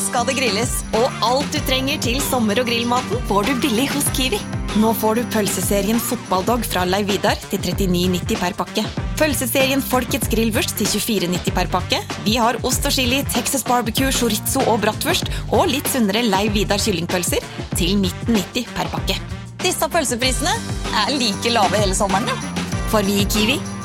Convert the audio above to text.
skal det grilles, og alt du trenger til sommer- og grillmaten får du billig hos Kiwi. Nå får du pølseserien Fotballdog fra Leiv Vidar til 39,90 per pakke. Pølseserien Folkets grillvurst til 24,90 per pakke. Vi har ost og chili, Texas barbecue, chorizo og bratwurst, og litt sunnere Leiv Vidar kyllingpølser til 19,90 per pakke. Disse pølseprisene like lave hele sommeren, ja. For vi i Kiwi